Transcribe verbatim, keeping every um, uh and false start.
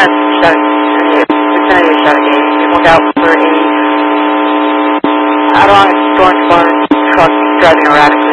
ten, shut, six ninety-eight, shut again. Look out for a Avalon Orange Barn truck driving erratically.